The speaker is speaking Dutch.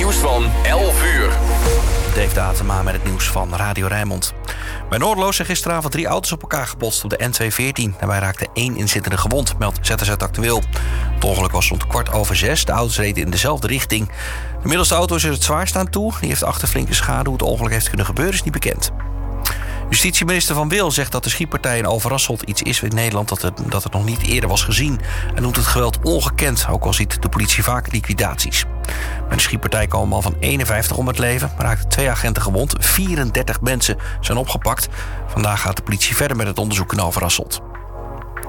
nieuws van 11 uur. Dave Datema met het nieuws van Radio Rijnmond. Bij Noorderloos zijn gisteravond 3 auto's op elkaar gebotst op de N214. Daarbij raakte 1 inzittende gewond, meldt ZSZ Actueel. Het ongeluk was rond 6:15. De auto's reden in dezelfde richting. De middelste auto is er het zwaarst aan toe. Die heeft achter flinke schade. Hoe het ongeluk heeft kunnen gebeuren is niet bekend. Justitieminister Van Wil zegt dat de schietpartij in Overasselt iets is in Nederland dat het nog niet eerder was gezien. En noemt het geweld ongekend, ook al ziet de politie vaak liquidaties. Bij de schietpartij komen een man van 51 om het leven, maar raakten 2 agenten gewond. 34 mensen zijn opgepakt. Vandaag gaat de politie verder met het onderzoek in Overasselt.